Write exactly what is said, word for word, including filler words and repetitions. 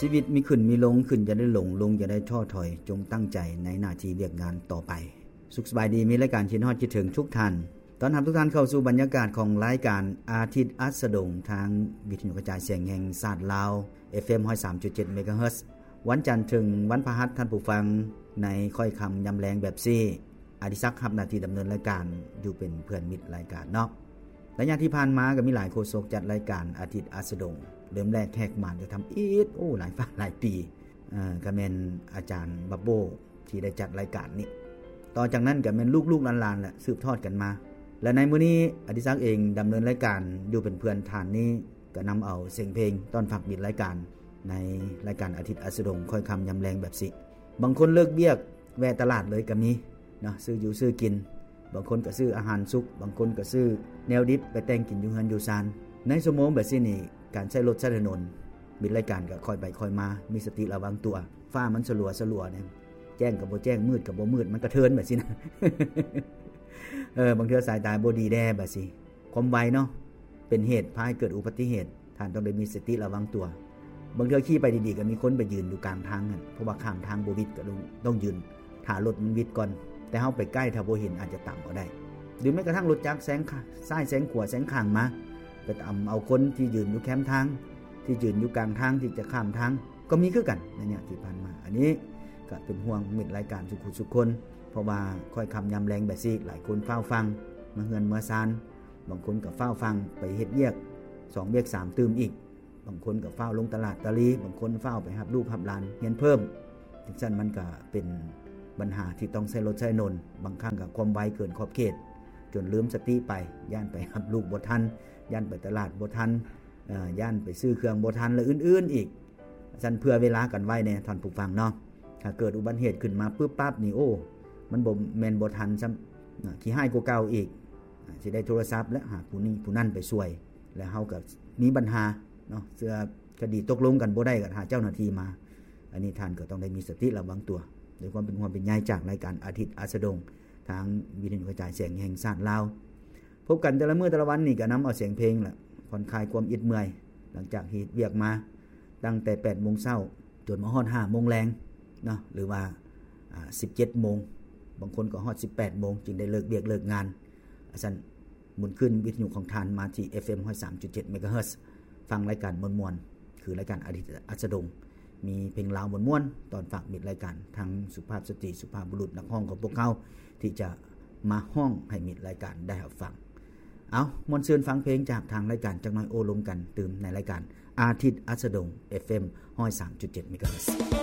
ชีวิตมีขึ้นมีลงขึ้นจะได้หลงลงจะได้ท้อถอยจงตั้งใจในหน้าที่เวียกงานต่อไปสุขสบายดีมีรายการคิดฮอดคิดถึงทุกท่านตอนรับทุกท่านเข้าสู่บรรยากาศของรายการอาทิตย์อัสดงทางวิทยุกระจายเสียงแห่งชาติลาว เอฟ เอ็ม หนึ่งร้อยสามจุดเจ็ด เมกะเฮิรตซ์วันจันทร์ถึงวันพฤหัสท่านผู้ฟังในค่อยคำยำแรงแบบซี่อดิศักดิ์รับหน้าที่ดำเนินรายการอยู่เป็นเพื่อนมิตรรายการเนาะระยะที่ผ่านมาก็มีหลายโฆษกจัดรายการอาทิตย์อัสดงเริ่มแรกแขกมานจะทำอีดโอ้หลายฝ่ายหลายปีเอ่อก็แม่นอาจารย์บับโบที่ได้จัดรายการนี้ต่อจากนั้นก็แม่นลูกๆหลานๆแหละสืบทอดกันมาและในมื้อนี้อดิศักดิ์เองดำเนินรายการอยู่เป็นเพื่อนท่านนี้ก็นำเอาเสียงเพลงต้อนรับมิตรรายการในรายการอาทิตย์อัสดงค่อยคำยำแรงแบบสิบางคนเลิกเบียกแวะตลาดเลยก็มีเนาะซื้ออยู่ซื้อกินบางคนก็ซื้ออาหารสุกบางคนก็ซื้อแนวดิบไปแต่งกินอยู่เฮือนอยู่ซานในชั่วโมงแบบนี้นี่การใช้รถใช้ถนนมิตรรายการก็ค่อยไปค่อยมามีสติระวังตัวฟ้ามันสลัวสลัวเนี่ยแจ้งกับบ่แจ้งมืดกับบ่มืดมันกระเทินแบบนี้นะ เออบางเทื่อสายตาบ่ดีแด่แบบนี้ความไวเนาะเป็นเหตุพาให้เกิดอุบัติเหตุท่านต้องได้มีสติระวังตัวบางเทื่อขี่ไปดีๆก็มีคนไปยืนอยู่กลางทางนั่นเพราะว่าข้ามทางบ่วิดก็ต้องยืนถ้ารถมันวิดก่อนแต่เฮาไปใกล้ถ้าบ่เห็นอาจจะต่ำก็ได้หรือแม้กระทั่งรถจักรแซงซ้ายแซงขวาแซงข้างมาไปตามเอาคนที่ยืนอยู่แคมทางที่ยืนอยู่กลางทางที่จะข้ามทางก็มีคือกันในเนี่ยที่ผ่านมาอันนี้ก็เป็นห่วงมิตรรายการทุกทุกคนเพราะว่าค่อยคำยำแรงแบบซี่หลายคนเฝ้าฟังมาเฮือนเมื่อซานบางคนก็เฝ้าฟังไปเฮ็ดเวียกสองเวียกสามตื่มอีกบางคนก็เฝ้าลงตลาดตะลีบางคนเฝ้าไปรับลูกรับหลานเรียนเพิ่มจังซั่นมันก็เป็นปัญหาที่ต้องใช้รถใช้นนบางครั้งก็ความไวเกินขอบเขตจนลืมสติไปย่านไปรับลูกบ่ทันย่านไปตลาดบ่ทันเอ่อย่านไปซื้อเครื่องบ่ทันและอื่นๆอีกซั่นเพื่อเวลากันไว้แน่ท่านผู้ฟังเนาะถ้าเกิดอุบัติเหตุขึ้นมาปึ๊บปั๊บนี่โอ้มันบ่แม่นบ่ทันซ้ำขี้หายกว่าเก่าอีกสิได้โทรศัพท์และหาผู้นี้ผู้นั้นไปช่วยแล้วเฮาก็มีปัญหาเนาะเสื้อคดีตกลงกันบ่ได้ก็หาเจ้าหน้าที่มาอันนี้ท่านก็ต้องได้มีสติระวังตัวด้วยความเป็นห่วงเป็นใยจากรายการอาทิตย์อัสดงทางวิทยุกระจายเสียงแห่งชาติลาวพบกันแต่ละมื้อแต่ละวันนี่ก็นำเอาเสียงเพลงล่ะผ่อนคลายความอิดเมื่อยหลังจากเฮ็ดเวียกมาตั้งแต่ แปดโมง นจนมาฮอด ห้าโมง แลงเนาะหรือว่าอ่า สิบเจ็ดโมง บางคนก็ฮอด สิบแปดโมง จึงได้เลิกเวียกเลิกงานอาซั่นหมุนขึ้นวิทยุของท่านมาที่ เอฟ เอ็ม หนึ่งร้อยสามจุดเจ็ด เมกะเฮิรตซ์ฟังรายการม่วนๆคือรายการอาทิตย์อัสดงมีเพลงลาวม่วนๆตอนฝากมิตรรายการทั้งสุภาพสตรีสุภาพบุรุษนักร้องของพวกเขาที่จะมาห้องให้มิตรรายการได้รับฟังเอามวนเชิญฟังเพลงจากทางรายการจักหน่อยโอลมกันตื่มในรายการอาทิตย์อัสดง เอฟ เอ็ม หนึ่งร้อยสามจุดเจ็ด เมกะเฮิรตซ์